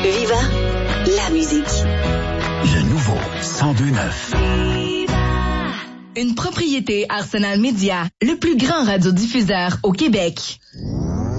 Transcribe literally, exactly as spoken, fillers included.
Viva la musique. Le nouveau cent deux neuf. Une propriété Arsenal Média, le plus grand radiodiffuseur au Québec.